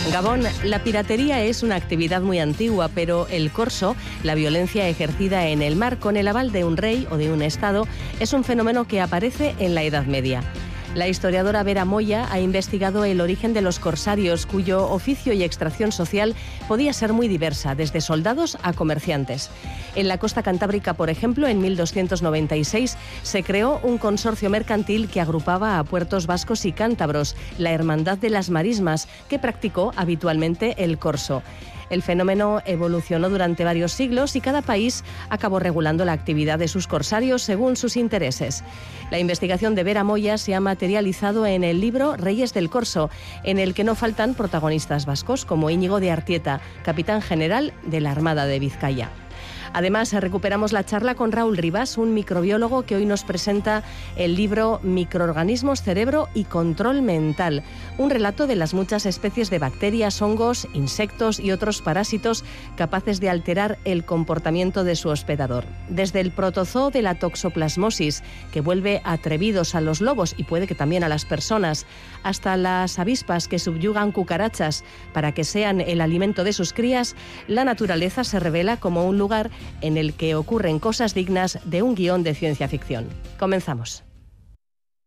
Gabón, la piratería es una actividad muy antigua, pero el corso, la violencia ejercida en el mar con el aval de un rey o de un estado, es un fenómeno que aparece en la Edad Media. La historiadora Vera Moya ha investigado el origen de los corsarios, cuyo oficio y extracción social podía ser muy diversa, desde soldados a comerciantes. En la costa cantábrica, por ejemplo, en 1296 se creó un consorcio mercantil que agrupaba a puertos vascos y cántabros, la Hermandad de las Marismas, que practicó habitualmente el corso. El fenómeno evolucionó durante varios siglos y cada país acabó regulando la actividad de sus corsarios según sus intereses. La investigación de Vera Moya se ha materializado en el libro Reyes del Corso, en el que no faltan protagonistas vascos como Íñigo de Artieta, capitán general de la Armada de Vizcaya. Además, recuperamos la charla con Raúl Rivas, un microbiólogo que hoy nos presenta el libro Microorganismos, Cerebro y Control Mental, un relato de las muchas especies de bacterias, hongos, insectos y otros parásitos capaces de alterar el comportamiento de su hospedador. Desde el protozoo de la toxoplasmosis, que vuelve atrevidos a los lobos y puede que también a las personas, hasta las avispas que subyugan cucarachas para que sean el alimento de sus crías, la naturaleza se revela como un lugar en el que ocurren cosas dignas de un guión de ciencia ficción. Comenzamos.